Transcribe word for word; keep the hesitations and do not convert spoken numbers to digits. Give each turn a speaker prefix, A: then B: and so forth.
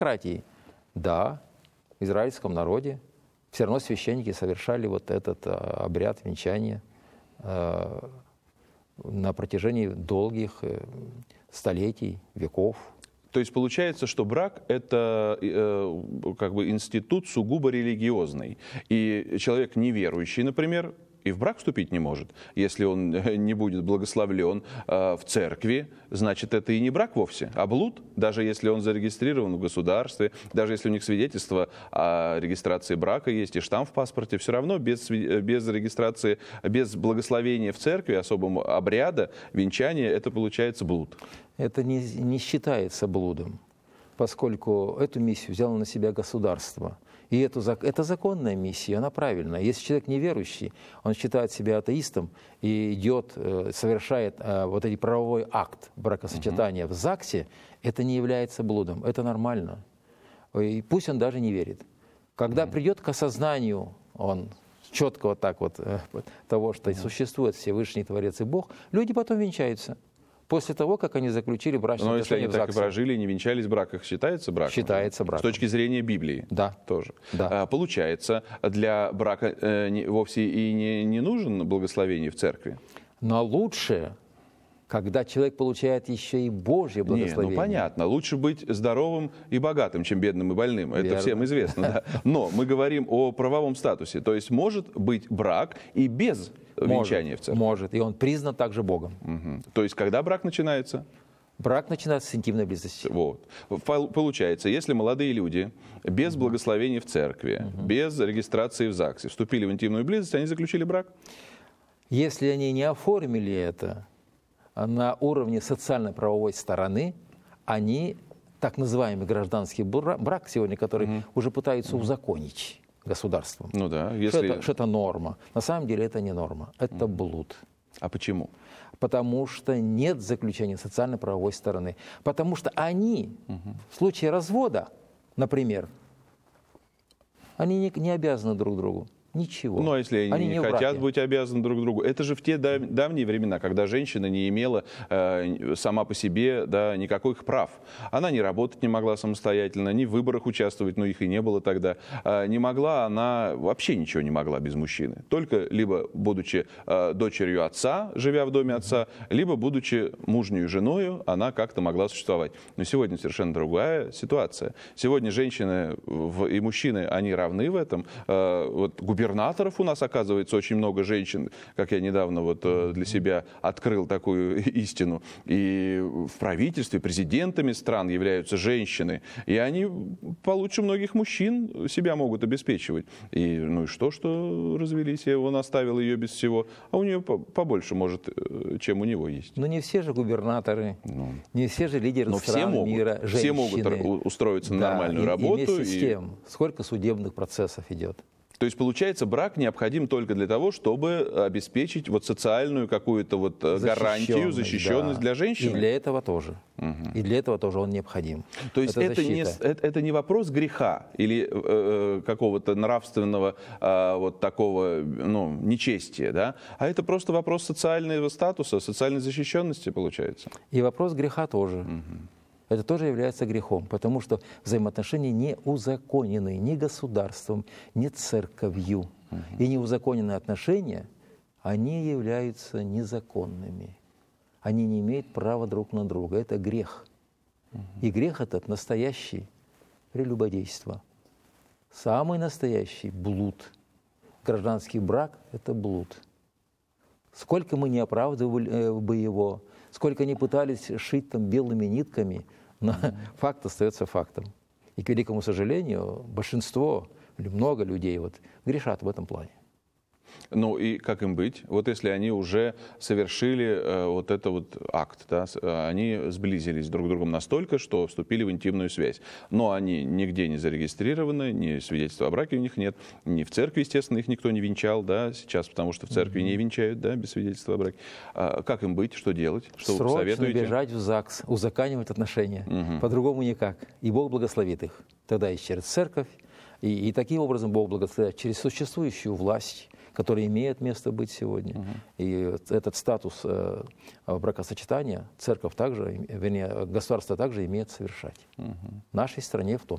A: демократии. Да, в израильском народе все равно священники совершали вот этот а, обряд венчания а, на протяжении долгих э, столетий, веков.
B: То есть получается, что брак – это э, как бы институт сугубо религиозный. И человек неверующий, например, и в брак вступить не может. Если он не будет благословлен э, в церкви, значит, это и не брак вовсе, а блуд. Даже если он зарегистрирован в государстве, даже если у них свидетельство о регистрации брака есть и штамп в паспорте, все равно без, без регистрации, без благословения в церкви, особого обряда, венчания, это получается блуд.
A: Это не, не считается блудом, поскольку эту миссию взяло на себя государство. И эту, это законная миссия, она правильная. Если человек неверующий, он считает себя атеистом и идет, совершает вот этот правовой акт бракосочетания угу. в ЗАГСе, это не является блудом, это нормально. И пусть он даже не верит. Когда угу. придет к осознанию, он четко вот так вот, того, что угу. существует Всевышний Творец и Бог, люди потом венчаются. После того, как они заключили брачные отношения в ЗАГСе. Но если они так и прожили,
B: не венчались в браках, считается браком?
A: Считается браком.
B: С точки зрения Библии?
A: Да.
B: Тоже.
A: Да.
B: А, получается, для брака э, не, вовсе и не, не нужен благословение в церкви?
A: Но лучше, когда человек получает еще и Божье благословение.
B: Не, ну понятно. Лучше быть здоровым и богатым, чем бедным и больным. Это
A: Верно.
B: Всем известно. Да. Но мы говорим о правовом статусе. То есть может быть брак и без венчания в церкви?
A: Может. И он признан также Богом.
B: Угу. То есть когда брак начинается?
A: Брак начинается с интимной близости.
B: Вот. Получается, если молодые люди без благословения в церкви, угу. без регистрации в ЗАГСе вступили в интимную близость, они заключили брак?
A: Если они не оформили это на уровне социально-правовой стороны, они, так называемый гражданский брак сегодня, который угу. уже пытаются угу. узаконить государством.
B: Ну да, если...
A: что, это, что это норма. На самом деле это не норма, это угу. блуд.
B: А почему?
A: Потому что нет заключения социально-правовой стороны. Потому что они угу. в случае развода, например, они не, не обязаны друг другу. Ничего.
B: Ну, а если они, они не, не хотят быть обязаны друг другу? Это же в те дав давние времена, когда женщина не имела э, сама по себе да, никаких прав. Она не работать не могла самостоятельно, ни в выборах участвовать, но их и не было тогда. Э, не могла она, вообще ничего не могла без мужчины. Только либо будучи э, дочерью отца, живя в доме отца, либо будучи мужней женою, она как-то могла существовать. Но сегодня совершенно другая ситуация. Сегодня женщины в, и мужчины, они равны в этом. Э, вот, губернаторов у нас, оказывается, очень много женщин, как я недавно вот для себя открыл такую истину. И в правительстве, президентами стран являются женщины. И они получше многих мужчин себя могут обеспечивать. И ну и что, что развелись, и он оставил ее без всего. А у нее побольше, может, чем у него есть.
A: Но не все же губернаторы, ну, не все же лидеры стран
B: могут,
A: мира, женщины.
B: Все могут устроиться на
A: да,
B: нормальную
A: и,
B: работу.
A: И вместе
B: и...
A: с тем, сколько судебных процессов идет.
B: То есть, получается, брак необходим только для того, чтобы обеспечить вот социальную какую-то вот гарантию, защищенность
A: да.
B: для женщины?
A: И для этого тоже. Угу. И для этого тоже он необходим.
B: То есть это, это, не, это, это не вопрос греха или э, какого-то нравственного э, вот такого ну, нечестия, да? А это просто вопрос социального статуса, социальной защищенности, получается? И
A: вопрос греха тоже. Угу. Это тоже является грехом, потому что взаимоотношения не узаконены ни государством, ни церковью. Uh-huh. И неузаконенные отношения, они являются незаконными. Они не имеют права друг на друга. Это грех. Uh-huh. И грех этот настоящий прелюбодейство. Самый настоящий блуд. Гражданский брак – это блуд. Сколько мы не оправдывали бы его, сколько не пытались шить там белыми нитками, но mm-hmm. факт остается фактом. И, к великому сожалению, большинство или много людей вот грешат в этом плане.
B: Ну и как им быть? Вот если они уже совершили э, вот этот вот акт, да, они сблизились друг с другом настолько, что вступили в интимную связь. Но они нигде не зарегистрированы, ни свидетельства о браке у них нет, ни в церкви, естественно, их никто не венчал, да, сейчас, потому что в церкви mm-hmm. не венчают, да, без свидетельства о браке. А как им быть? Что делать? Что
A: Срочно
B: вы посоветуете?
A: бежать в ЗАГС, узаканивать отношения. Mm-hmm. По-другому никак. И Бог благословит их. Тогда и через церковь, и, и таким образом Бог благословит через существующую власть, который имеет место быть сегодня. Uh-huh. И этот статус э, бракосочетания церковь также, вернее, государство также имеет совершать. Uh-huh. В нашей стране в том